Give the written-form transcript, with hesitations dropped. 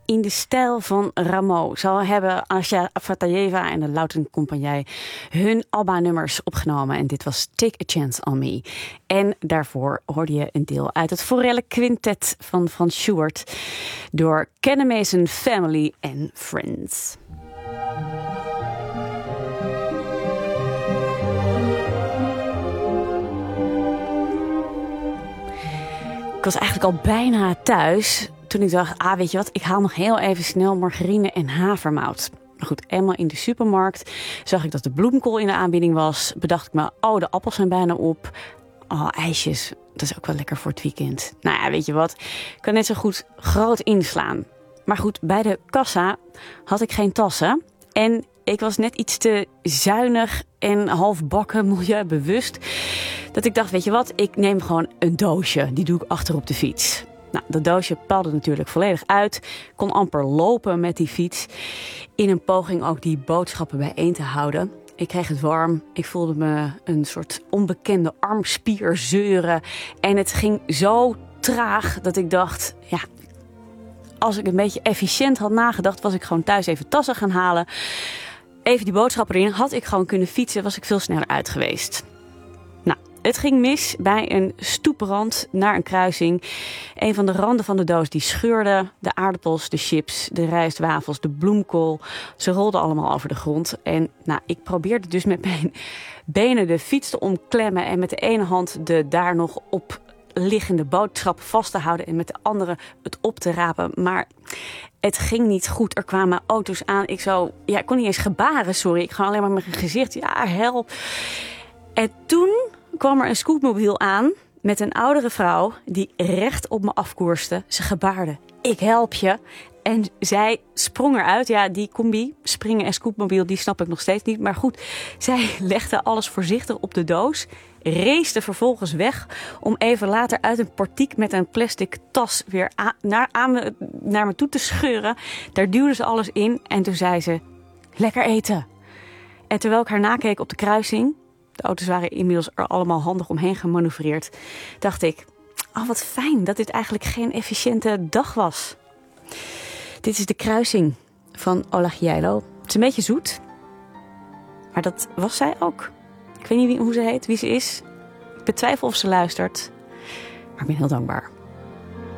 in de stijl van Rameau. Zo hebben Asja Fatajeva en de Louten Compagnie hun ABBA-nummers opgenomen. En dit was Take a Chance on Me. En daarvoor hoorde je een deel uit het Forelle Quintet van Frans Schubert door Kennemezen Family and Friends. Ik was eigenlijk al bijna thuis toen ik dacht, weet je wat, ik haal nog heel even snel margarine en havermout. Maar goed, eenmaal in de supermarkt zag ik dat de bloemkool in de aanbieding was. Bedacht ik me, de appels zijn bijna op. IJsjes, dat is ook wel lekker voor het weekend. Nou ja, weet je wat, ik kan net zo goed groot inslaan. Maar goed, bij de kassa had ik geen tassen. En ik was net iets te zuinig en halfbakken milieubewust. Dat ik dacht, weet je wat, ik neem gewoon een doosje. Die doe ik achter op de fiets. Nou, dat doosje paalde natuurlijk volledig uit. Kon amper lopen met die fiets. In een poging ook die boodschappen bijeen te houden. Ik kreeg het warm. Ik voelde me een soort onbekende armspier zeuren. En het ging zo traag dat ik dacht, ja, als ik een beetje efficiënt had nagedacht, was ik gewoon thuis even tassen gaan halen. Even die boodschappen erin. Had ik gewoon kunnen fietsen, was ik veel sneller uit geweest. Nou, het ging mis bij een stoeprand naar een kruising. Een van de randen van de doos die scheurde. De aardappels, de chips, de rijstwafels, de bloemkool. Ze rolden allemaal over de grond. En ik probeerde dus met mijn benen de fiets te omklemmen. En met de ene hand de daar nog op liggende boodschap vast te houden. En met de andere het op te rapen. Maar het ging niet goed. Er kwamen auto's aan. Ik kon niet eens gebaren, sorry. Ik ga alleen maar met mijn gezicht. Ja, help. En toen kwam er een scootmobiel aan met een oudere vrouw die recht op me afkoerste. Ze gebaarde, ik help je. En zij sprong eruit. Ja, die combi, springen en scootmobiel, die snap ik nog steeds niet. Maar goed, zij legde alles voorzichtig op de doos. Reesde vervolgens weg om even later uit een portiek met een plastic tas weer naar me toe te scheuren. Daar duwde ze alles in en toen zei ze, lekker eten. En terwijl ik haar nakeek op de kruising, de auto's waren inmiddels er allemaal handig omheen gemanoeuvreerd, dacht ik, wat fijn dat dit eigenlijk geen efficiënte dag was. Dit is de kruising van Olagiailo. Het is een beetje zoet, maar dat was zij ook. Ik weet niet hoe ze heet, wie ze is. Ik betwijfel of ze luistert, maar ik ben heel dankbaar.